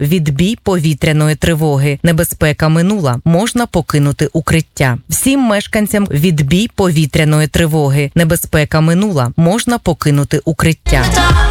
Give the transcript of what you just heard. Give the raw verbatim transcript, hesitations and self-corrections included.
відбій повітряної тривоги. Небезпека минула. Можна покинути укриття. Всім мешканцям відбій повітряної тривоги. Небезпека минула. Можна покинути укриття.